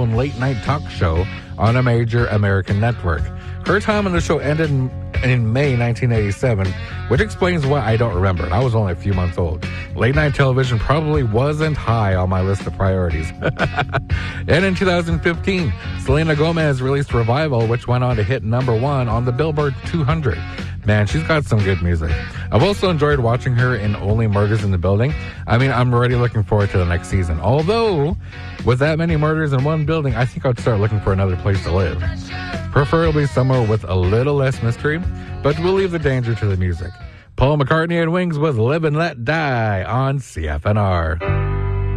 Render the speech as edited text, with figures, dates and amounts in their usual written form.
own late-night talk show on a major American network. Her time on the show ended in May 1987, which explains why I don't remember it. I was only a few months old. Late-night television probably wasn't high on my list of priorities. And in 2015, Selena Gomez released Revival, which went on to hit #1 on the Billboard 200. Man, she's got some good music. I've also enjoyed watching her in Only Murders in the Building. I mean, I'm already looking forward to the next season. Although, with that many murders in one building, I think I'd start looking for another place to live. Preferably somewhere with a little less mystery, but we'll leave the danger to the music. Paul McCartney and Wings with Live and Let Die on CFNR.